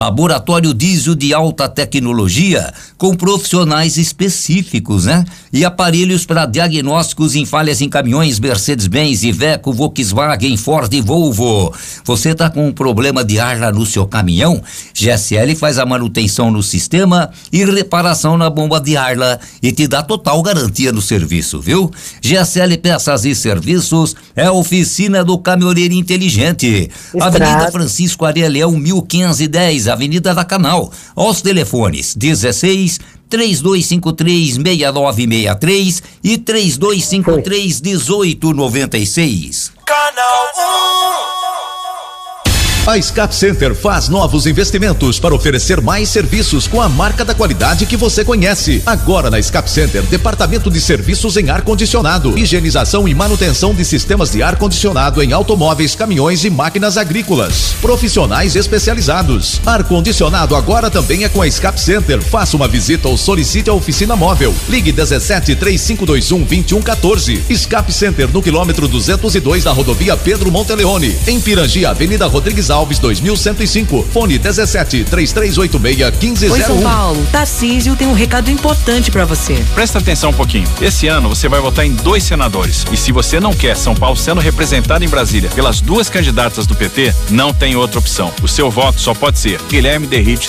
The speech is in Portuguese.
Laboratório Diesel de alta tecnologia, com profissionais específicos, né? E aparelhos para diagnósticos em falhas em caminhões Mercedes-Benz, Iveco, Volkswagen, Ford e Volvo. Você tá com um problema de ar lá no seu caminhão? GSL faz a manutenção no sistema e reparação na bomba de ar lá e te dá total garantia no serviço, viu? GSL Peças e Serviços é a oficina do caminhoneiro inteligente. Avenida Francisco Aurelião 1510, Avenida da Canal. Aos telefones 16-3253-6963 e 3253-1896. Canal 1. A Scap Center faz novos investimentos para oferecer mais serviços com a marca da qualidade que você conhece. Agora na Scap Center, departamento de serviços em ar-condicionado, higienização e manutenção de sistemas de ar-condicionado em automóveis, caminhões e máquinas agrícolas. Profissionais especializados. Ar-condicionado agora também é com a Scap Center. Faça uma visita ou solicite a oficina móvel. Ligue 17-3521-2114. Scap Center no quilômetro 202 da rodovia Pedro Monteleone. Em Pirangi, Avenida Rodrigues Alves 2105, fone 17-3386-1501. Oi, São Paulo, Tarcísio tem um recado importante pra você. Presta atenção um pouquinho. Esse ano você vai votar em 2 senadores. E se você não quer São Paulo sendo representado em Brasília pelas 2 candidatas do PT, não tem outra opção. O seu voto só pode ser Guilherme Derrite,